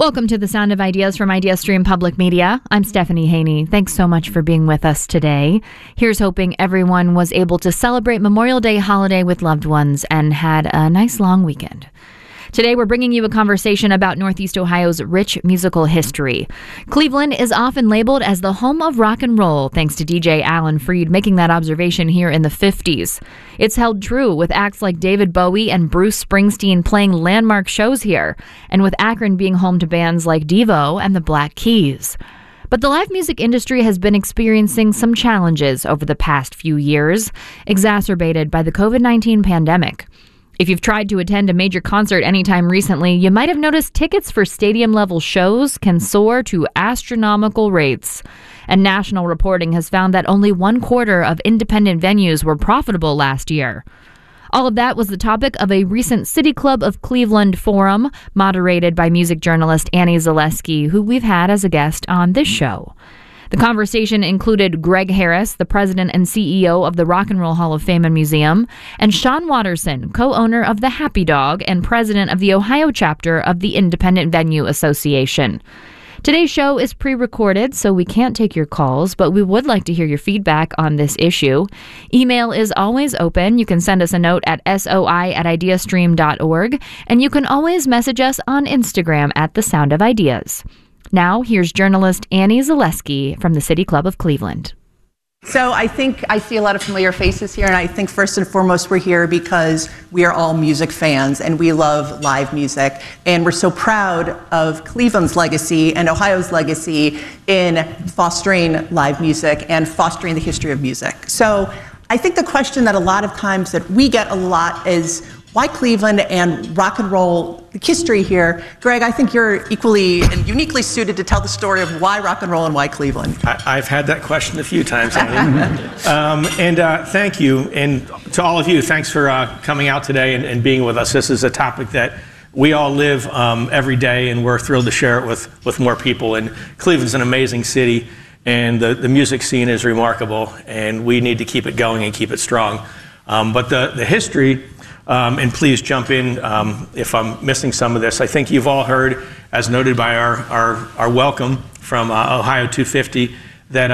Welcome to the Sound of Ideas from IdeaStream Public Media. I'm Stephanie Haney. Thanks so much for being with us today. Here's hoping everyone was able to celebrate Memorial Day holiday with loved ones and had a nice long weekend. Today, we're bringing you a conversation about Northeast Ohio's rich musical history. Cleveland is often labeled as the home of rock and roll, thanks to DJ Alan Freed making that observation here in the 50s. It's held true with acts like David Bowie and Bruce Springsteen playing landmark shows here, and with Akron being home to bands like Devo and the Black Keys. But the live music industry has been experiencing some challenges over the past few years, exacerbated by the COVID-19 pandemic. If you've tried to attend a major concert anytime recently, you might have noticed tickets for stadium-level shows can soar to astronomical rates. And national reporting has found that only 1/4 of independent venues were profitable last year. All of that was the topic of a recent City Club of Cleveland forum, moderated by music journalist Annie Zaleski, who we've had as a guest on this show. The conversation included Greg Harris, the president and CEO of the Rock and Roll Hall of Fame and Museum, and Sean Watterson, co-owner of the Happy Dog and president of the Ohio chapter of the Independent Venue Association. Today's show is pre-recorded, so we can't take your calls, but we would like to hear your feedback on this issue. Email is always open. You can send us a note at soi@ideastream.org, and you can always message us on Instagram at The Sound of Ideas. Now, here's journalist Annie Zaleski from the City Club of Cleveland. So I think I see a lot of familiar faces here, and I think first and foremost we're here because we are all music fans and we love live music, and we're so proud of Cleveland's legacy and Ohio's legacy in fostering live music and fostering the history of music. So I think the question that a lot of times that we get a lot is, why Cleveland and rock and roll history here? Greg, I think you're equally and uniquely suited to tell the story of why rock and roll and why Cleveland. I've had that question a few times, Annie. Thank you. And to all of you, thanks for coming out today and being with us. This is a topic that we all live every day, and we're thrilled to share it with more people. And Cleveland's an amazing city, and the music scene is remarkable, and we need to keep it going and keep it strong. But the history, and please jump in if I'm missing some of this. I think you've all heard, as noted by our welcome from Ohio 250, that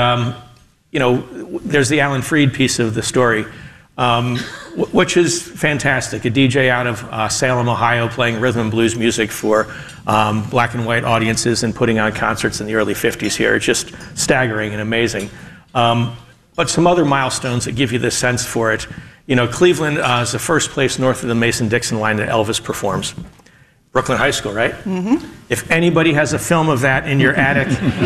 there's the Alan Freed piece of the story, which is fantastic. A DJ out of Salem, Ohio, playing rhythm and blues music for black and white audiences and putting on concerts in the early 50s here. It's just staggering and amazing. But some other milestones that give you the sense for it. Cleveland is the first place north of the Mason-Dixon line that Elvis performs. Brooklyn High School, right? Mm-hmm. If anybody has a film of that in your attic,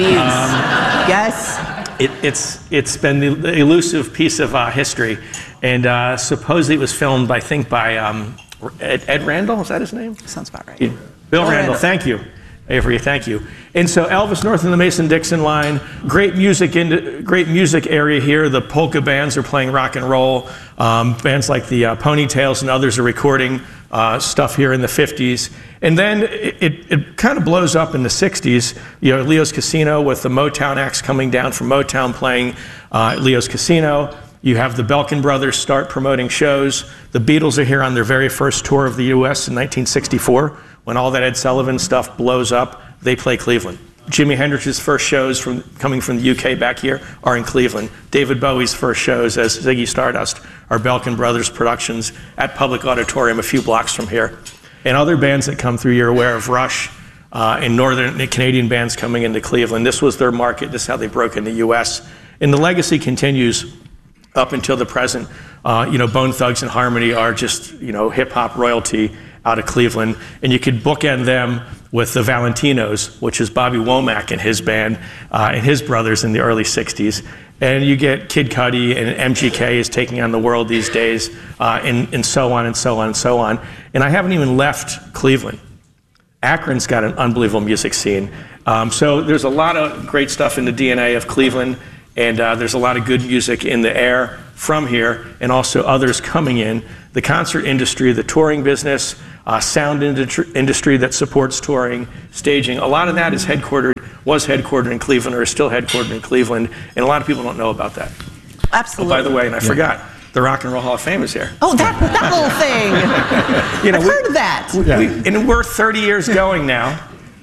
yes, it's been the elusive piece of history, and supposedly it was filmed, I think, by Ed Randall. Is that his name? Sounds about right. Bill Randall. Thank you, Avery. Thank you. And so Elvis north of the Mason-Dixon line, great music area here. The polka bands are playing rock and roll. Bands like the Ponytails and others are recording stuff here in the 50s. And then it kind of blows up in the 60s. Leo's Casino with the Motown acts coming down from Motown playing Leo's Casino. You have the Belkin brothers start promoting shows. The Beatles are here on their very first tour of the U.S. in 1964. When all that Ed Sullivan stuff blows up, they play Cleveland. Jimi Hendrix's first shows coming from the UK back here are in Cleveland. David Bowie's first shows as Ziggy Stardust are Belkin Brothers productions at Public Auditorium a few blocks from here. And other bands that come through, you're aware of Rush and Northern Canadian bands coming into Cleveland. This was their market. This is how they broke in the US. And the legacy continues up until the present. Bone Thugs and Harmony are just, hip-hop royalty out of Cleveland. And you could bookend them with the Valentinos, which is Bobby Womack and his band and his brothers in the early 60s. And you get Kid Cudi, and MGK is taking on the world these days, and so on and so on and so on. And I haven't even left Cleveland. Akron's got an unbelievable music scene. So there's a lot of great stuff in the DNA of Cleveland, and there's a lot of good music in the air from here, and also others coming in. The concert industry, the touring business, sound industry that supports touring, staging, a lot of that is was headquartered in Cleveland, or is still headquartered in Cleveland, and a lot of people don't know about that. Absolutely. Oh, by the way, and I forgot, the Rock and Roll Hall of Fame is here. Oh, that whole thing. I've heard of that. And we're 30 years going now.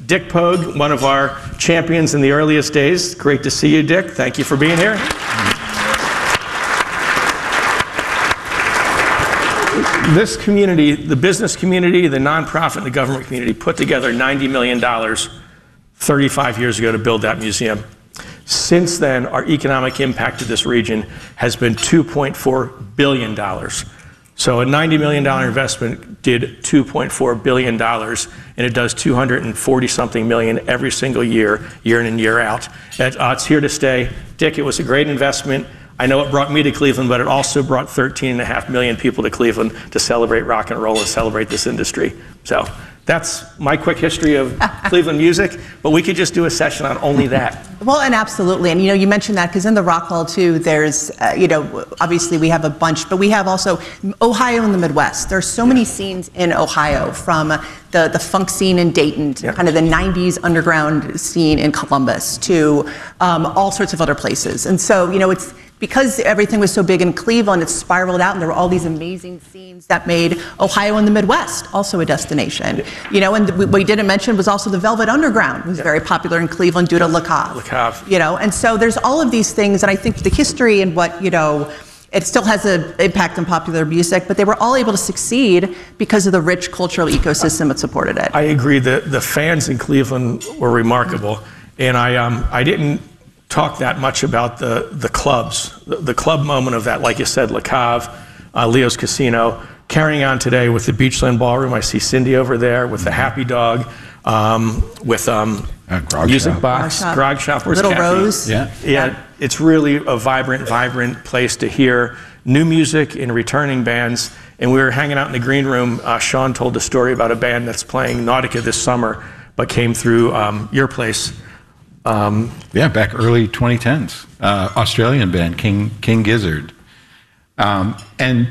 Dick Pogue, one of our champions in the earliest days. Great to see you, Dick. Thank you for being here. This community, the business community, the nonprofit, and the government community put together $90 million 35 years ago to build that museum. Since then, our economic impact to this region has been $2.4 billion. So a $90 million investment did $2.4 billion, and it does 240-something million every single year in and year out. It's here to stay. Dick, it was a great investment. I know it brought me to Cleveland, but it also brought 13.5 million people to Cleveland to celebrate rock and roll and celebrate this industry. So that's my quick history of Cleveland music, but we could just do a session on only that. Well, and absolutely. And, you mentioned that because in the Rock Hall, too, there's, obviously we have a bunch, but we have also Ohio and the Midwest. There's so many scenes in Ohio, from the funk scene in Dayton to kind of the 90s underground scene in Columbus to all sorts of other places. And so, it's because everything was so big in Cleveland, it spiraled out, and there were all these amazing scenes that made Ohio and the Midwest also a destination. And what we didn't mention was also the Velvet Underground was very popular in Cleveland due to Le Cave. And so there's all of these things, and I think the history and what, it still has an impact on popular music, but they were all able to succeed because of the rich cultural ecosystem that supported it. I agree. The fans in Cleveland were remarkable, and I didn't talk that much about the clubs, the club moment of that, like you said, Le Cave, Leo's Casino, carrying on today with the Beachland Ballroom. I see Cindy over there with the Happy Dog, with Music Shop. Box, Grog Shop. Little Kathy? Rose. Yeah, it's really a vibrant place to hear new music and returning bands. And we were hanging out in the green room. Sean told the story about a band that's playing Nautica this summer, but came through your place. Back early 2010s, Australian band King Gizzard, and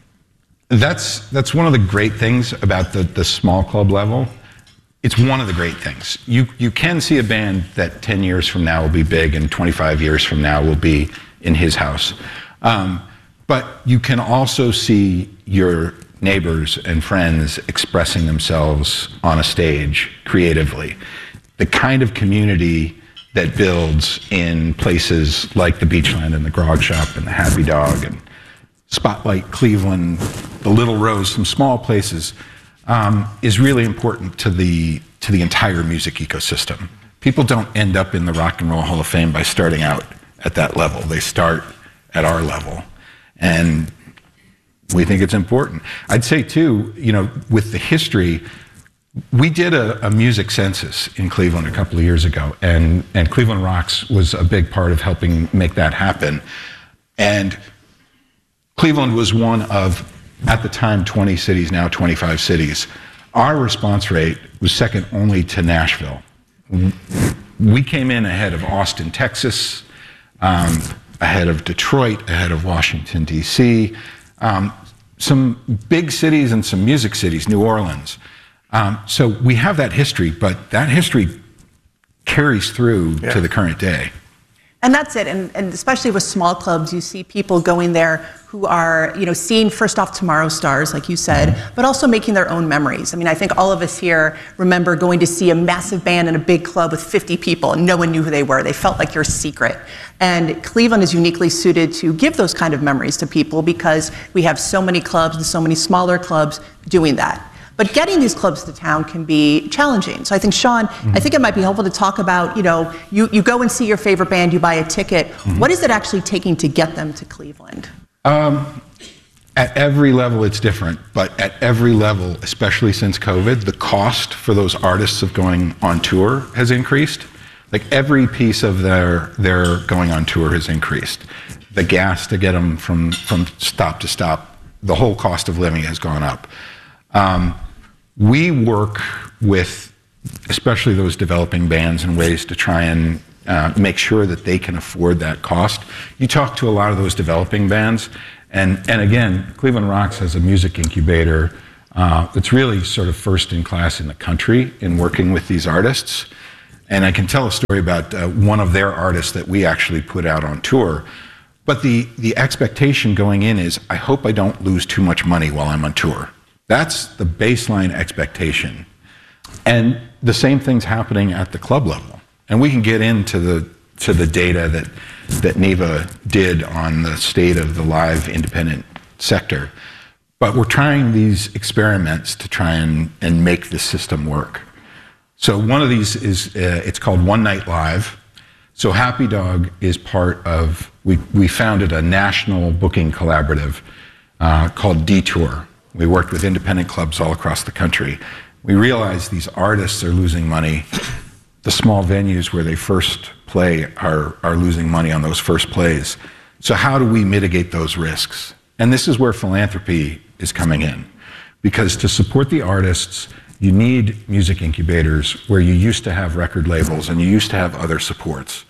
that's one of the great things about the small club level. It's one of the great things. You can see a band that 10 years from now will be big, and 25 years from now will be in his house. But you can also see your neighbors and friends expressing themselves on a stage creatively. The kind of community that builds in places like the Beachland and the Grog Shop and the Happy Dog and Spotlight Cleveland, the Little Rose, some small places, is really important to the entire music ecosystem. People don't end up in the Rock and Roll Hall of Fame by starting out at that level. They start at our level, and we think it's important. I'd say too, with the history, we did a music census in Cleveland a couple of years ago, and Cleveland Rocks was a big part of helping make that happen. And Cleveland was one of, at the time, 20 cities, now 25 cities. Our response rate was second only to Nashville. We came in ahead of Austin, Texas, ahead of Detroit, ahead of Washington, D.C., some big cities and some music cities, New Orleans. So we have that history, but that history carries through to the current day. And that's it. And especially with small clubs, you see people going there who are, seeing first off tomorrow's stars, like you said, but also making their own memories. I mean, I think all of us here remember going to see a massive band in a big club with 50 people and no one knew who they were. They felt like your secret. And Cleveland is uniquely suited to give those kind of memories to people because we have so many clubs and so many smaller clubs doing that. But getting these clubs to town can be challenging. So I think, Sean, I think it might be helpful to talk about, you go and see your favorite band, you buy a ticket. What is it actually taking to get them to Cleveland? At every level, it's different. But at every level, especially since COVID, the cost for those artists of going on tour has increased. Like every piece of their going on tour has increased. The gas to get them from stop to stop, the whole cost of living has gone up. We work with, especially those developing bands, in ways to try and make sure that they can afford that cost. You talk to a lot of those developing bands, and again, Cleveland Rocks has a music incubator that's really sort of first in class in the country in working with these artists. And I can tell a story about one of their artists that we actually put out on tour. But the expectation going in is, I hope I don't lose too much money while I'm on tour. That's the baseline expectation. And the same thing's happening at the club level. And we can get into the data that NEVA did on the state of the live independent sector. But we're trying these experiments to try and make the system work. So one of these is, it's called One Night Live. So Happy Dog is part of, we founded a national booking collaborative called Detour. We worked with independent clubs all across the country. We realized these artists are losing money. The small venues where they first play are losing money on those first plays. So how do we mitigate those risks? And this is where philanthropy is coming in. Because to support the artists, you need music incubators where you used to have record labels and you used to have other supports.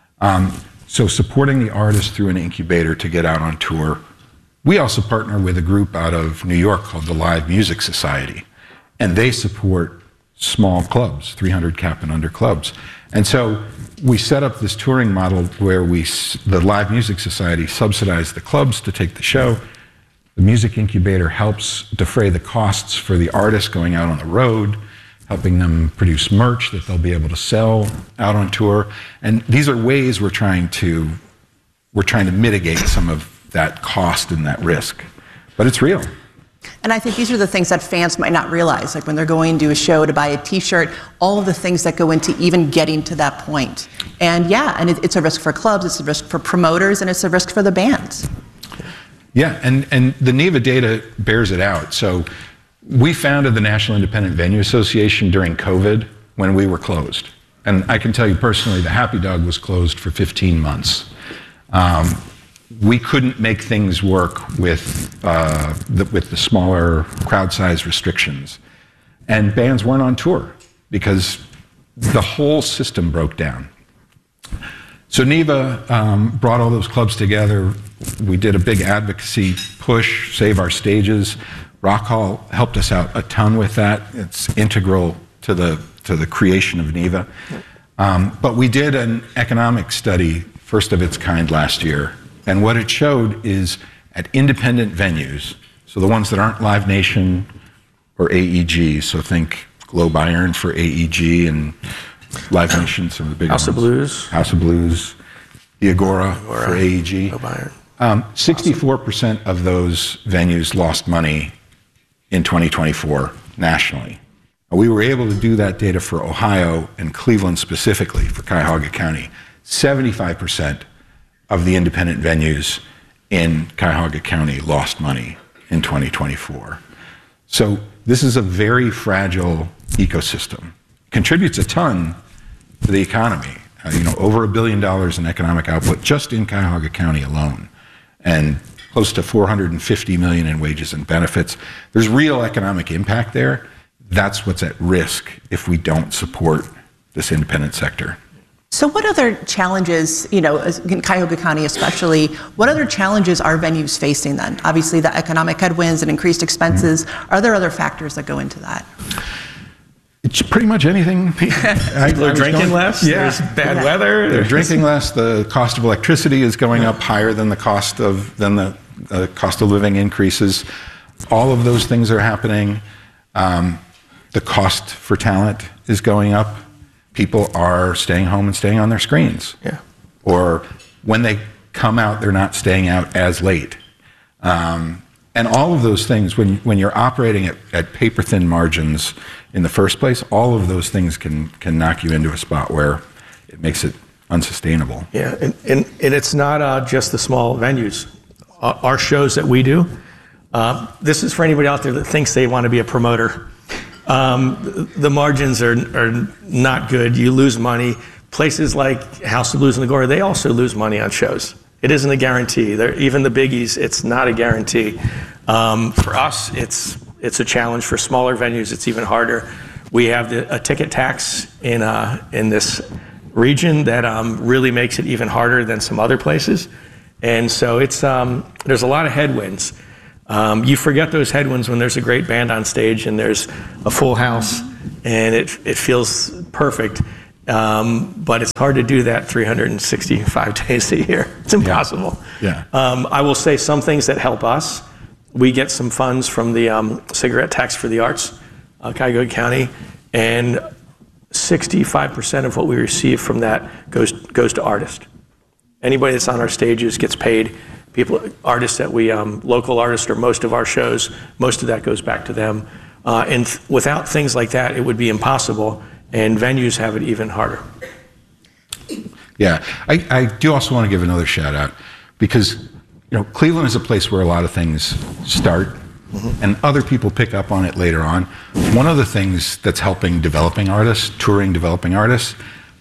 So supporting the artists through an incubator to get out on tour. We also partner with a group out of New York called the Live Music Society. And they support small clubs, 300 cap and under clubs. And so we set up this touring model where the Live Music Society subsidized the clubs to take the show. The music incubator helps defray the costs for the artists going out on the road, helping them produce merch that they'll be able to sell out on tour. And these are ways we're trying to mitigate some of that cost and that risk. But it's real. And I think these are the things that fans might not realize, like when they're going to a show to buy a t-shirt, all of the things that go into even getting to that point. And yeah, and it's a risk for clubs, it's a risk for promoters, and it's a risk for the bands. Yeah, and the NEVA data bears it out. So we founded the National Independent Venue Association during COVID when we were closed. And I can tell you personally, the Happy Dog was closed for 15 months. We couldn't make things work with the smaller crowd size restrictions. And bands weren't on tour because the whole system broke down. So NEVA brought all those clubs together. We did a big advocacy push, Save Our Stages. Rock Hall helped us out a ton with that. It's integral to the creation of NEVA. But we did an economic study, first of its kind last year. And what it showed is at independent venues, so the ones that aren't Live Nation or AEG, so think Globe Iron for AEG and Live Nation, some of the big House of Blues. House of Blues, the Agora for AEG. Globe Iron. 64% of those venues lost money in 2024 nationally. We were able to do that data for Ohio and Cleveland specifically for Cuyahoga County. 75% of the independent venues in Cuyahoga County lost money in 2024. So this is a very fragile ecosystem. Contributes a ton to the economy. Over $1 billion in economic output just in Cuyahoga County alone, and close to $450 million in wages and benefits. There's real economic impact there. That's what's at risk if we don't support this independent sector. So what other challenges, in Cuyahoga County especially, what other challenges are venues facing then? Obviously the economic headwinds and increased expenses. Are there other factors that go into that? It's pretty much anything. People are drinking less. Yeah. There's bad weather. They're drinking less. The cost of electricity is going up higher than the cost of living increases. All of those things are happening. The cost for talent is going up. People are staying home and staying on their screens. Yeah. Or when they come out, they're not staying out as late. And all of those things, when you're operating at paper-thin margins in the first place, all of those things can knock you into a spot where it makes it unsustainable. Yeah, and it's not just the small venues. Our shows that we do, this is for anybody out there that thinks they want to be a promoter. The margins are not good. You lose money. Places like House of Blues and Agora, they also lose money on shows. It isn't a guarantee. Even the biggies, it's not a guarantee. For us, it's a challenge. For smaller venues, it's even harder. We have a ticket tax in this region that really makes it even harder than some other places. And so there's a lot of headwinds. You forget those headwinds when there's a great band on stage and there's a full house and it feels perfect. But it's hard to do that 365 days a year. It's impossible. Yeah. I will say some things that help us. We get some funds from the cigarette tax for the arts, Cuyahoga County, and 65% of what we receive from that goes to artists. Anybody that's on our stages gets paid. Artists that we, local artists or most of our shows, most of that goes back to them. And without things like that, it would be impossible, and venues have it even harder. Yeah, I do also want to give another shout out, because Cleveland is a place where a lot of things start, and other people pick up on it later on. One of the things that's helping developing artists, touring developing artists,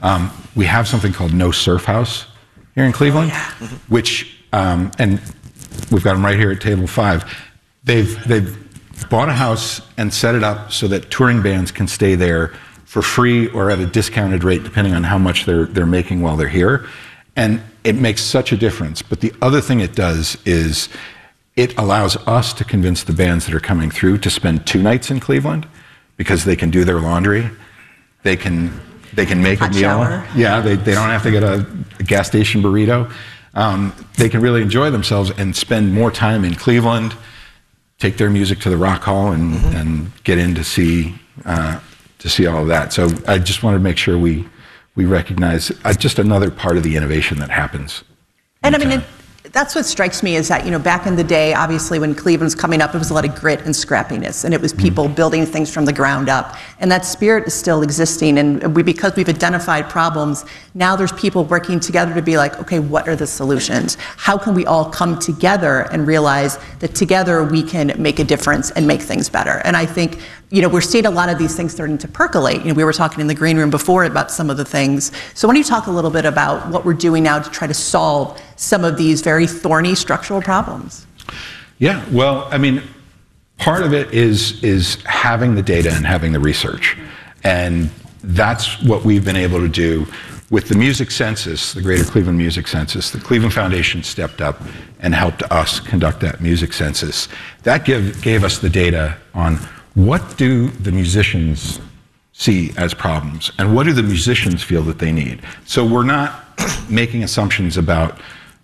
we have something called No Surf House here in Cleveland, which, and we've got them right here at table 5. They've bought a house and set it up so that touring bands can stay there for free or at a discounted rate, depending on how much they're making while they're here. And it makes such a difference. But the other thing it does is it allows us to convince the bands that are coming through to spend 2 nights in Cleveland, because they can do their laundry, they can make a meal. Shower. Yeah, they don't have to get a gas station burrito. They can really enjoy themselves and spend more time in Cleveland, take their music to the Rock Hall, and get in to see all of that. So I just wanted to make sure we recognize just another part of the innovation that happens. And I mean, that's what strikes me is that, back in the day, obviously when Cleveland's coming up, it was a lot of grit and scrappiness, and it was people building things from the ground up. And that spirit is still existing. And because we've identified problems, now there's people working together to be like, okay, what are the solutions? How can we all come together and realize that together we can make a difference and make things better? And I think, we're seeing a lot of these things starting to percolate. We were talking in the green room before about some of the things. So why don't you talk a little bit about what we're doing now to try to solve some of these very thorny structural problems? Yeah, well, I mean, part of it is having the data and having the research. And that's what we've been able to do with the music census, the Greater Cleveland Music Census. The Cleveland Foundation stepped up and helped us conduct that music census. That gave us the data on what do the musicians see as problems, and what do the musicians feel that they need. So we're not making assumptions about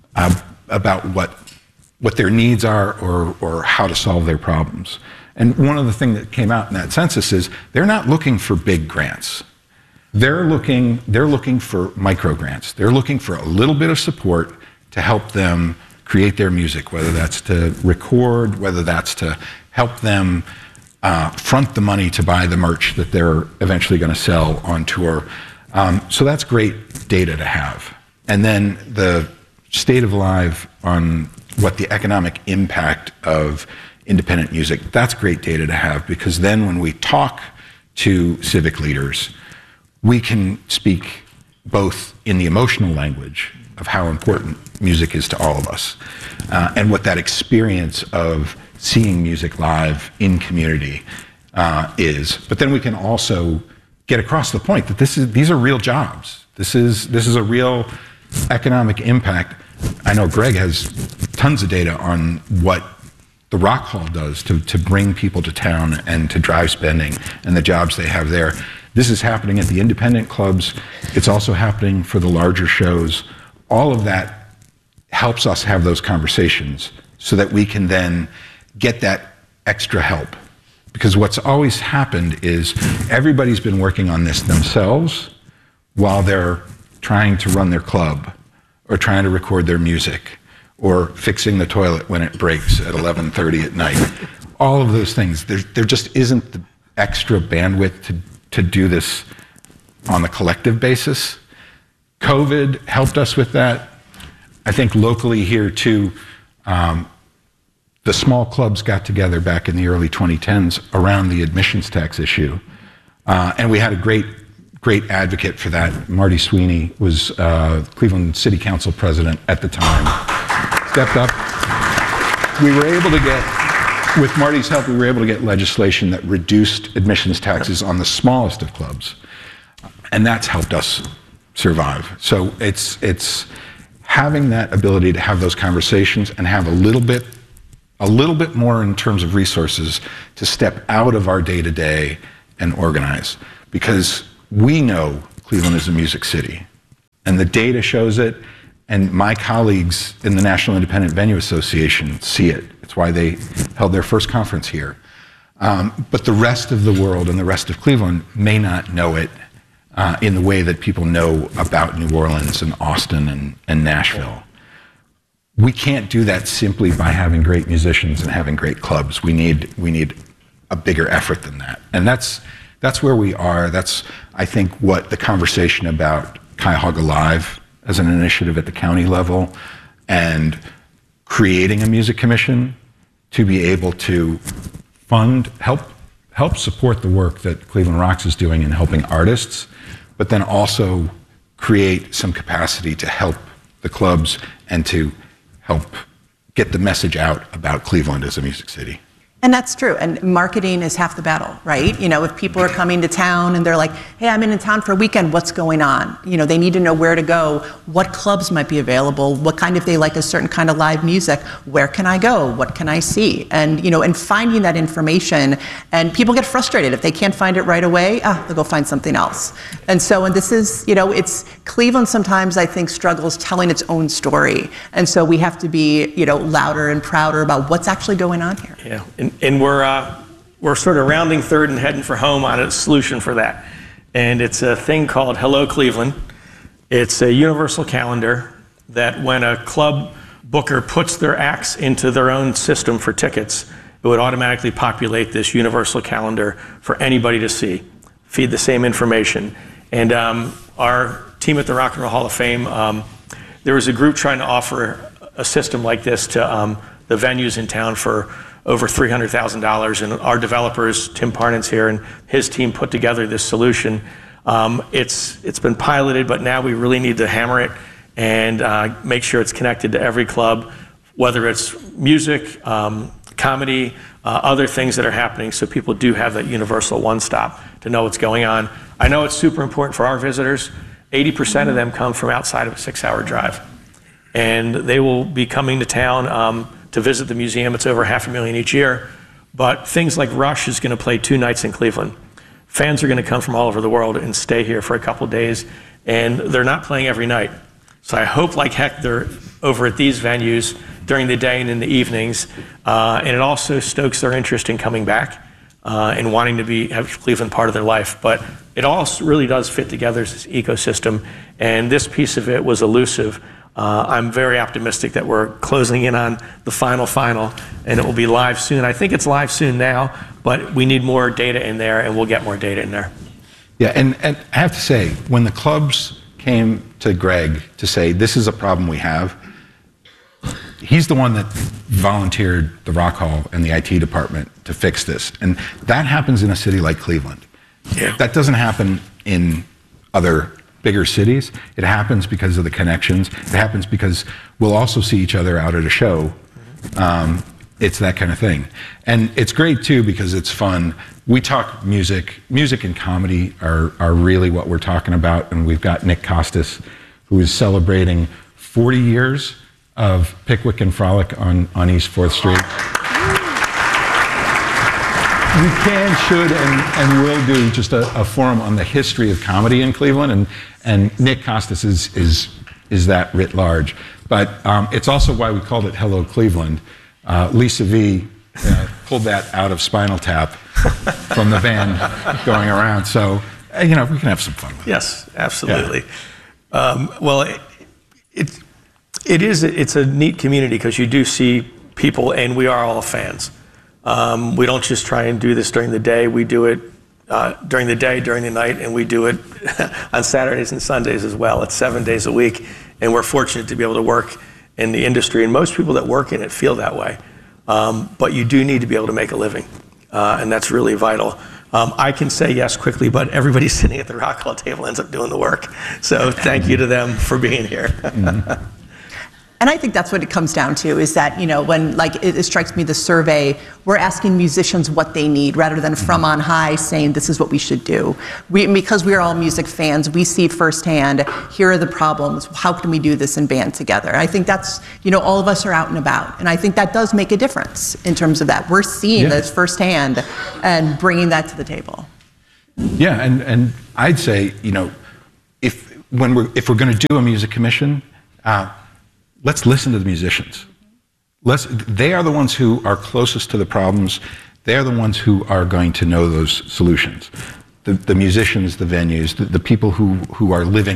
what their needs are or how to solve their problems. And one of the things that came out in that census is they're not looking for big grants. They're looking for micro grants. They're looking for a little bit of support to help them create their music, whether that's to record, whether that's to help them front the money to buy the merch that they're eventually going to sell on tour. So that's great data to have. And then the state of live on what the economic impact of independent music, that's great data to have, because then when we talk to civic leaders, we can speak both in the emotional language of how important music is to all of us, and what that experience of seeing music live in community is. But then we can also get across the point that these are real jobs. This is a real economic impact. I know Greg has tons of data on what the Rock Hall does to bring people to town and to drive spending and the jobs they have there. This is happening at the independent clubs. It's also happening for the larger shows. All of that helps us have those conversations so that we can then get that extra help. Because what's always happened is everybody's been working on this themselves while they're trying to run their club or trying to record their music or fixing the toilet when it breaks at 11:30 at night. All of those things. There just isn't the extra bandwidth to do this on the collective basis. COVID helped us with that. I think locally here too, the small clubs got together back in the early 2010s around the admissions tax issue. And we had a great advocate for that. Marty Sweeney was Cleveland City Council president at the time. Stepped up. We were able to get, with Marty's help, we were able to get legislation that reduced admissions taxes on the smallest of clubs. And that's helped us survive. So it's having that ability to have those conversations and have a little bit more in terms of resources to step out of our day-to-day and organize. Because we know Cleveland is a music city, and the data shows it, and my colleagues in the National Independent Venue Association see it. It's why they held their first conference here. But the rest of the world and the rest of Cleveland may not know it in the way that people know about New Orleans and Austin and Nashville. We can't do that simply by having great musicians and having great clubs. We need a bigger effort than that. And that's where we are. That's, I think, what the conversation about Cuyahoga Live as an initiative at the county level and creating a music commission to be able to help support the work that Cleveland Rocks is doing in helping artists, but then also create some capacity to help the clubs and to help get the message out about Cleveland as a music city. And that's true. And marketing is half the battle, right? You know, if people are coming to town and they're like, hey, I'm in town for a weekend, what's going on? You know, they need to know where to go, what clubs might be available, what kind, if they like a certain kind of live music, where can I go? What can I see? And, you know, and finding that information, and people get frustrated if they can't find it right away, they'll go find something else. And so, and this is, you know, it's, Cleveland sometimes I think struggles telling its own story. And so we have to be, you know, louder and prouder about what's actually going on here. Yeah. And we're sort of rounding third and heading for home on a solution for that. And it's a thing called Hello Cleveland. It's a universal calendar that when a club booker puts their acts into their own system for tickets, it would automatically populate this universal calendar for anybody to see, feed the same information. And our team at the Rock and Roll Hall of Fame, there was a group trying to offer a system like this to the venues in town for over $300,000, and our developers, Tim Parnan's here, and his team put together this solution. It's been piloted, but now we really need to hammer it and make sure it's connected to every club, whether it's music, comedy, other things that are happening, so people do have that universal one-stop to know what's going on. I know it's super important for our visitors. 80% of them come from outside of a 6-hour drive, and they will be coming to town to visit the museum. It's over $500,000 each year, but things like Rush is going to play 2 nights in Cleveland. Fans are going to come from all over the world and stay here for a couple of days, and they're not playing every night. So I hope like heck they're over at these venues during the day and in the evenings, and it also stokes their interest in coming back and wanting to have Cleveland part of their life. But it all really does fit together as this ecosystem, and this piece of it was elusive. I'm very optimistic that we're closing in on the final, and it will be live soon. I think it's live soon now, but we need more data in there, and we'll get more data in there. Yeah, and I have to say, when the clubs came to Greg to say, this is a problem we have, he's the one that volunteered the Rock Hall and the IT department to fix this. And that happens in a city like Cleveland. Yeah. That doesn't happen in other bigger cities. It happens because of the connections. It happens because we'll also see each other out at a show. It's that kind of thing. And it's great too because it's fun. We talk music. Music and comedy are really what we're talking about. And we've got Nick Costas, who is celebrating 40 years of Pickwick and Frolic on East 4th Street. We can, should, and will do just a forum on the history of comedy in Cleveland, and Nick Costas is that writ large. But it's also why we called it Hello Cleveland. Lisa V pulled that out of Spinal Tap from the band going around. So, you know, we can have some fun with it. Yes, absolutely. Yeah. Well, it's a neat community because you do see people, and we are all fans. We don't just try and do this during the day. We do it during the day, during the night, and we do it on Saturdays and Sundays as well. It's 7 days a week, and we're fortunate to be able to work in the industry, and most people that work in it feel that way. But you do need to be able to make a living, and that's really vital. I can say yes quickly, but everybody sitting at the Rock Hall table ends up doing the work. So thank you to them for being here. Mm-hmm. And I think that's what it comes down to, is that, you know, when, like, it strikes me, the survey, we're asking musicians what they need rather than from on high saying this is what we should do. Because we are all music fans, we see firsthand, here are the problems, how can we do this in band together? And I think that's, you know, all of us are out and about. And I think that does make a difference in terms of that. We're seeing this firsthand and bringing that to the table. Yeah, and I'd say, you know, if we're going to do a music commission, let's listen to the musicians. They are the ones who are closest to the problems. they're the ones who are going to know those solutions. The musicians, the venues, the people who are living